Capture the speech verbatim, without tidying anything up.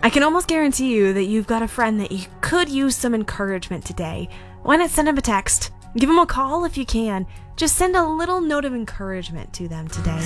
I can almost guarantee you that you've got a friend that you could use some encouragement today. Why not send them a text? Give them a call if you can. Just send a little note of encouragement to them today.